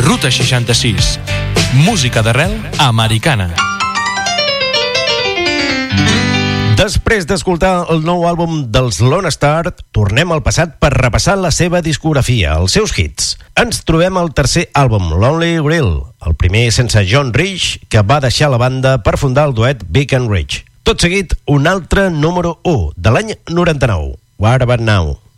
Ruta 66. Música d'arrel americana. Després d'escoltar el nou àlbum dels Lone Star, tornem al passat per repassar la seva discografia, els seus hits. Ens trobem al tercer àlbum, Lonely Grill, el primer sense John Rich, que va deixar la banda per fundar el duet Big and Rich. Tot seguit, un altre número 1, de l'any 99, What About Now?